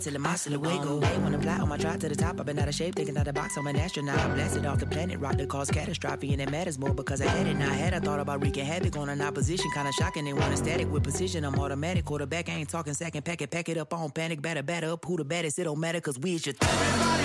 till my silhouette go away. When I fly on my drive to the top, I've been out of shape, thinking out the box. I'm an astronaut. I blasted off the planet, rock that caused catastrophe, and it matters more because I had it. Now I had, I thought about wreaking havoc on an opposition, kinda shocking. They want a static with precision. I'm automatic, quarterback. I ain't talking second pack it up on panic, batter up. Who the baddest? It don't matter, cause we is your